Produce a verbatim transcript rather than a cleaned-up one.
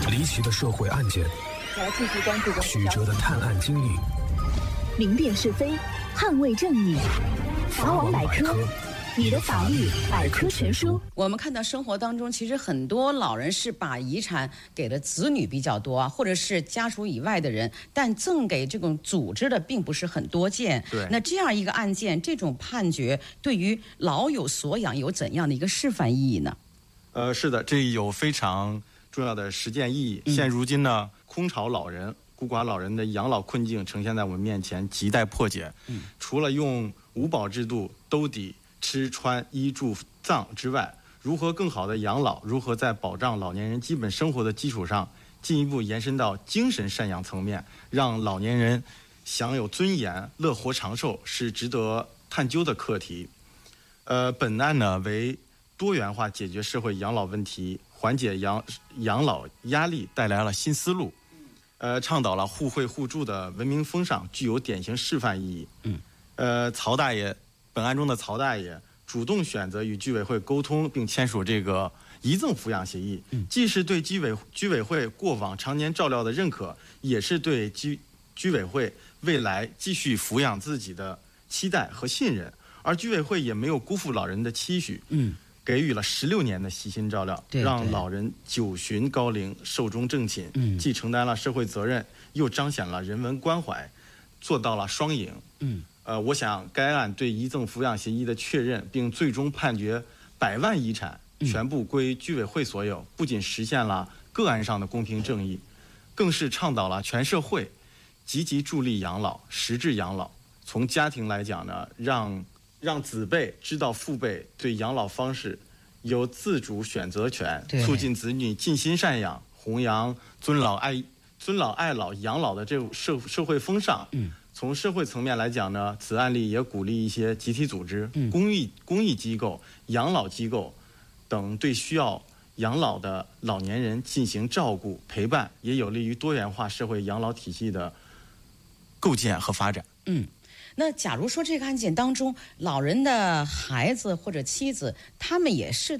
离奇的社会案件， 来继续关注曲折的探案经历， 明辨是非，捍卫正义。法网百科，你的法律百科全书。 我们看到生活当中，其实很多老人是把遗产给了子女比较多啊，或者是家属以外的人，但赠给这种组织的并不是很多见。 对， 那这样一个案件，这种判决对于老有所养有怎样的一个示范意义呢？ 呃，是的，这有非常重要的实践意义。 嗯、 现如今呢，空巢老人、孤寡老人的养老困境呈现在我们面前，亟待破解。 嗯， 除了用五保制度兜底吃穿衣住葬之外，如何更好的养老，如何在保障老年人基本生活的基础上，进一步延伸到精神赡养层面，让老年人享有尊严、乐活长寿，是值得探究的课题。呃，本案呢为多元化解决社会养老问题，缓解养养老压力带来了新思路，呃，倡导了互惠互助的文明风尚，具有典型示范意义。 嗯， 呃，曹大爷，本案中的曹大爷主动选择与居委会沟通，并签署这个遗赠抚养协议， 嗯、 既是对居委居委会过往常年照料的认可，也是对居居委会未来继续抚养自己的期待和信任。而居委会也没有辜负老人的期许， 嗯。 给予了十六年的悉心照料， 对对， 让老人九旬高龄寿终正寝， 嗯， 既承担了社会责任，又彰显了人文关怀，做到了双赢。 嗯， 呃，我想该案对遗赠抚养协议的确认，并最终判决百万遗产全部归居委会所有，嗯、不仅实现了个案上的公平正义，更是倡导了全社会积极助力养老、实质养老。从家庭来讲呢，让让子辈知道父辈对养老方式有自主选择权，促进子女尽心赡养，弘扬尊老爱尊老爱老养老的这种社社会风尚。 嗯， 从社会层面来讲呢，此案例也鼓励一些集体组织、 嗯、 公益公益机构、养老机构等对需要养老的老年人进行照顾陪伴，也有利于多元化社会养老体系的构建和发展。 嗯。那假如说这个案件当中，老人的孩子或者妻子，他们也是